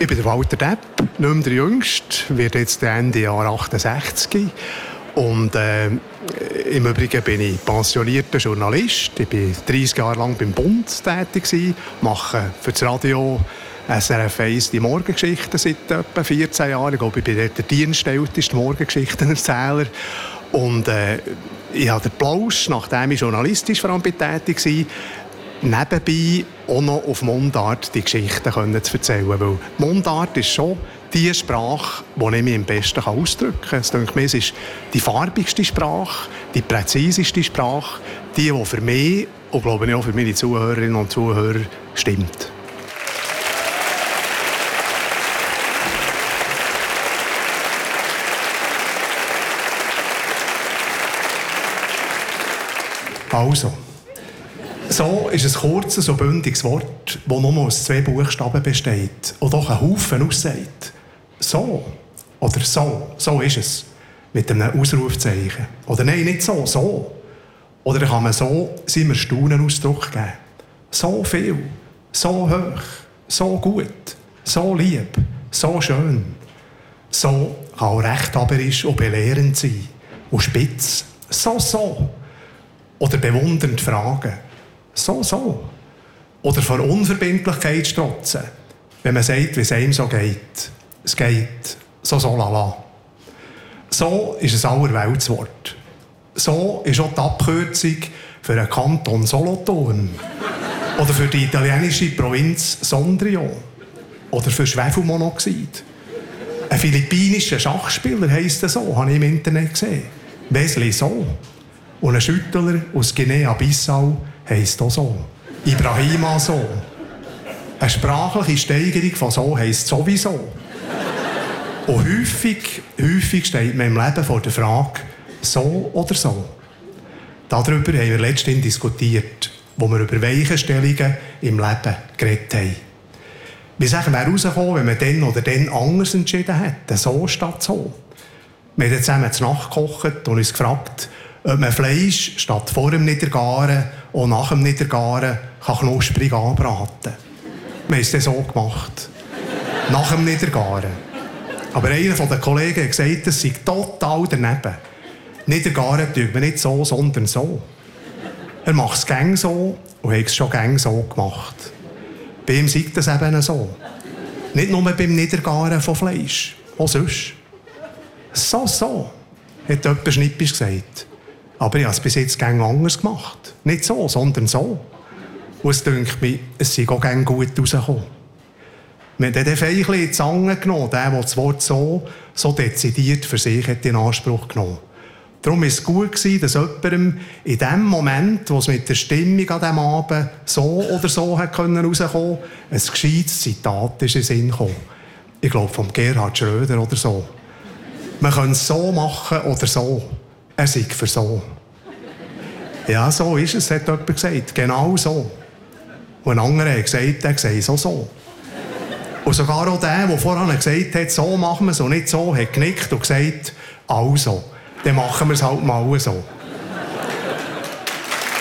Ich bin der Walter Depp, nicht mehr der Jüngste, werde jetzt Ende Jahr 68. Und im Übrigen bin ich pensionierter Journalist. Ich war 30 Jahre lang beim Bund tätig, mache für das Radio SRF 1 die Morgengeschichten seit etwa 14 Jahren. Ich glaube, ich bin dort der dienstälteste Morgengeschichtenerzähler. Und ich habe den Plausch, nachdem ich journalistisch vor allem tätig war, nebenbei auch noch auf Mundart die Geschichten zu erzählen. Weil Mundart ist schon die Sprache, die ich mich am besten ausdrücken kann. Es denke mir, es ist die farbigste Sprache, die präziseste Sprache, die für mich und glaube ich auch für meine Zuhörerinnen und Zuhörer stimmt. Also, so ist ein kurzes und bündiges Wort, das nur aus 2 Buchstaben besteht und doch einen Haufen aussagt. So oder so, so ist es. Mit einem Ausrufzeichen. Oder nein, nicht so, so. Oder kann man so seinem Erstaunen Ausdruck geben. So viel, so hoch, so gut, so lieb, so schön. So kann auch rechthaberisch und belehrend sein. Und spitz, so, so. Oder bewundernd fragen. So, so. Oder vor Unverbindlichkeit strotzen, wenn man sagt, wie es einem so geht. Es geht so, so, lala. So ist ein Allerweltswort. So ist auch die Abkürzung für einen Kanton Solothurn. Oder für die italienische Provinz Sondrio. Oder für Schwefelmonoxid. Ein philippinischer Schachspieler heisst es so, habe ich im Internet gesehen. Wesley So. Und ein Schüttler aus Guinea-Bissau heisst auch so. Ibrahima So. Eine sprachliche Steigerung von so heisst sowieso. Und häufig steht man im Leben vor der Frage, so oder so. Darüber haben wir letztens diskutiert, wo wir über Weichenstellungen im Leben geredet haben. Wie sagen wir herausgekommen, wenn man dann oder dann anders entschieden hätte, so statt so? Wir haben zusammen zu Nacht gekocht und uns gefragt, ob man Fleisch statt vor dem Niedergaren und nach dem Niedergaren knusprig anbraten kann. Wir haben es dann so gemacht. Nach dem Niedergaren. Aber einer der Kollegen hat gesagt, das sei total daneben. Niedergaren tut man nicht so, sondern so. Er macht es gäng so und hat es schon gäng so gemacht. Bei ihm sei das eben so. Nicht nur beim Niedergaren von Fleisch, auch sonst. So, hat jemand schnippisch gesagt. Aber ich habe es bis jetzt gäng anders gemacht. Nicht so, sondern so. Und es dünkt mir, es sei auch gäng gut rausgekommen. Wir haben den Feichli in die Zange genommen, der das Wort so dezidiert für sich hat in Anspruch genommen. Darum war es gut, dass jemandem in dem Moment, wo es mit der Stimmung an diesem Abend so oder so rauskommen konnte, ein gescheites Zitat ist in den Sinn gekommen. Ich glaube, von Gerhard Schröder oder so. Man kann es so machen oder so. Er sei für so. Ja, so ist es, hat jemand gesagt. Genau so. Und ein anderer hat gesagt, er sei so. Und sogar auch der vorhin gesagt hat, so machen wir es und nicht so, hat genickt und gesagt, also, dann machen wir es halt mal so.